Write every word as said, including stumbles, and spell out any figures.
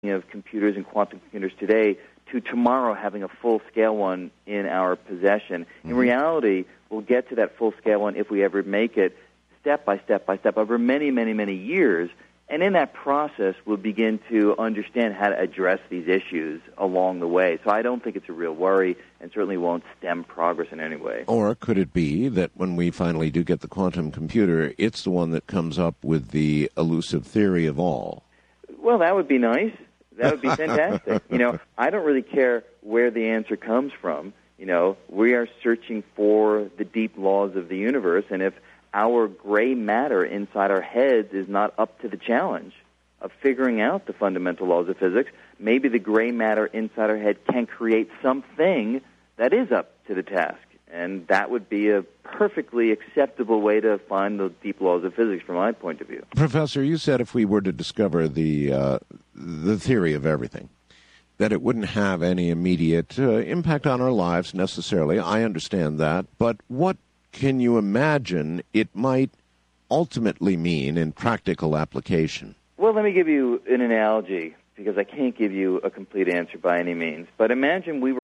of computers and quantum computers today to tomorrow having a full-scale one in our possession. In mm-hmm. reality, we'll get to that full-scale one if we ever make it, step by step by step, over many, many, many years. And in that process, we'll begin to understand how to address these issues along the way. So I don't think it's a real worry and certainly won't stem progress in any way. Or could it be that when we finally do get the quantum computer, it's the one that comes up with the elusive theory of all? Well, that would be nice. That would be fantastic. You know, I don't really care where the answer comes from. You know, we are searching for the deep laws of the universe, and if our gray matter inside our heads is not up to the challenge of figuring out the fundamental laws of physics, maybe the gray matter inside our head can create something that is up to the task. And that would be a perfectly acceptable way to find the deep laws of physics from my point of view. Professor, you said if we were to discover the uh, the theory of everything, that it wouldn't have any immediate uh, impact on our lives necessarily. I understand that. But what can you imagine it might ultimately mean in practical application? Well, let me give you an analogy, because I can't give you a complete answer by any means. But imagine we were